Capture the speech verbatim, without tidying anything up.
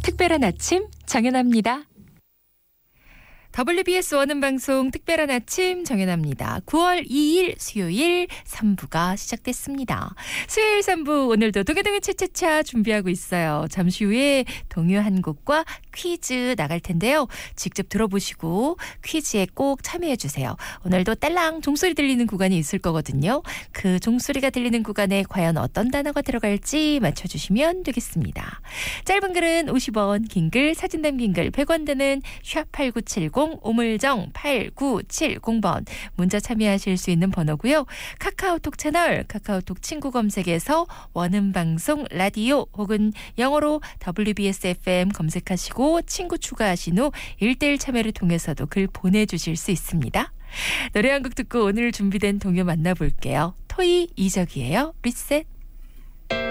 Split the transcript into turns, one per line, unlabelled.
특별한 아침 정연아입니다. 더블유비에스 원음방송 특별한 아침 정연아입니다. 구월 이일 수요일 삼 부가 시작됐습니다. 수요일 삼 부 오늘도 동요동요 차차차 준비하고 있어요. 잠시 후에 동요 한 곡과 퀴즈 나갈 텐데요. 직접 들어보시고 퀴즈에 꼭 참여해 주세요. 오늘도 딸랑 종소리 들리는 구간이 있을 거거든요. 그 종소리가 들리는 구간에 과연 어떤 단어가 들어갈지 맞춰주시면 되겠습니다. 짧은 글은 오십 원, 긴 글, 사진 담긴 글 백 원 드는 샵 팔구칠공 오물정 팔구칠공 번 문자 참여하실 수 있는 번호고요. 카카오톡 채널 카카오톡 친구 검색에서 원음방송 라디오 혹은 영어로 더블유비에스 에프엠 검색하시고 친구 추가하신 후 일 대일 참여를 통해서도 글 보내주실 수 있습니다. 노래 한 곡 듣고 오늘 준비된 동요 만나볼게요. 토이 이적이에요. 리셋.